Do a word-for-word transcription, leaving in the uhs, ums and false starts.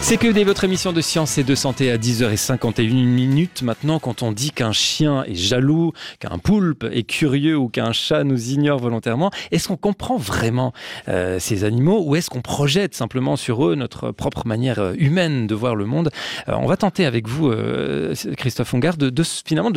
C'est que des votre émission de science et de santé à dix heures cinquante et une minutes. Maintenant, quand on dit qu'un chien est jaloux, qu'un poulpe est curieux ou qu'un chat nous ignore volontairement, est-ce qu'on comprend vraiment euh, ces animaux ou est-ce qu'on projette simplement sur eux notre propre manière humaine de voir le monde ? euh, On va tenter avec vous, euh, Christophe Ongard, de, de, finalement de